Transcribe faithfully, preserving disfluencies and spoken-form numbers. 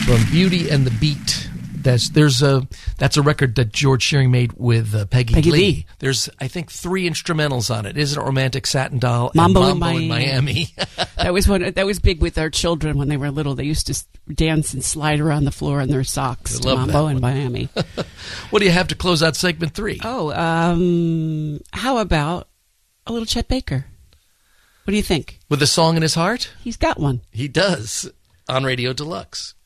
from Beauty and the Beat. That's there's a that's a record that George Shearing made with uh, Peggy, Peggy Lee. Lee. There's I think three instrumentals on it. Isn't it Romantic Satin Doll Mambo, and Mambo in in Miami? Miami? That was one. That was big with our children when they were little. They used to s- dance and slide around the floor in their socks. I to love Mambo that in one. Miami. What do you have to close out segment three? Oh, um, how about a little Chet Baker? What do you think? With a song in his heart? He's got one. He does on Radio Deluxe.